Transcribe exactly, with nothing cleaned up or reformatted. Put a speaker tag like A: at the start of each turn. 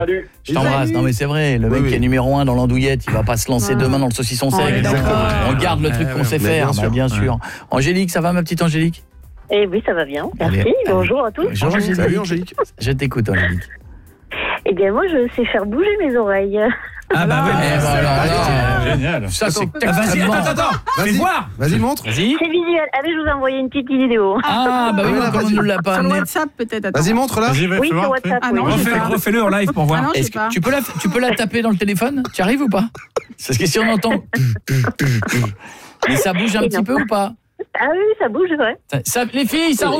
A: Salut.
B: Je t'embrasse.
C: Salut.
B: Non mais c'est vrai, le
C: Oui,
B: mec
C: oui.
B: qui est numéro un dans l'andouillette, il va pas se lancer
D: Ah.
B: demain dans le saucisson
D: Oh,
B: sec.
D: mais
B: Donc,
D: d'accord.
B: on garde le truc
C: Ouais,
B: qu'on
C: ouais,
B: sait
C: mais
B: faire,
C: bien
B: bah,
C: sûr.
B: bien sûr. Angélique, ça va ma petite Angélique?
E: Eh oui, ça va bien. Merci.
B: Allez,
E: Bonjour à tous.
B: Bonjour Angélique.
C: Salut Angélique.
B: Je t'écoute Angélique.
E: Eh bien, moi, je sais faire bouger mes oreilles.
D: Ah bah ouais.
B: Eh ben, alors là,
A: Génial.
B: ça c'est
D: Ah, vas-y,
B: extrêmement-
D: attends, attends, fais
C: Vas-y.
D: voir.
C: Vas-y, montre.
B: Vas-y.
E: C'est visuel. Allez, je vous ai envoyé une petite vidéo.
B: Ah bah oui,
C: Ah,
B: comme on
C: vas-y.
B: ne l'a pas
D: Sur le
B: amené.
D: WhatsApp peut-être, attends.
C: Vas-y, montre là.
A: Vas-y, va,
E: Oui,
A: fais
E: sur
A: voir.
E: WhatsApp.
D: Ah non,
E: oui.
D: je sais
A: Refais-
D: pas.
A: Refais-le en live pour
D: Ah
A: voir.
D: non, je
B: Est-ce
D: sais
B: que
D: pas.
B: tu peux la tu peux la taper dans le téléphone? Tu arrives ou pas? Parce que si on entend mais ça bouge un
E: Et
B: petit
E: non.
B: peu ou pas?
E: Ah oui, ça bouge, ouais.
B: Ça, ça- les filles, ça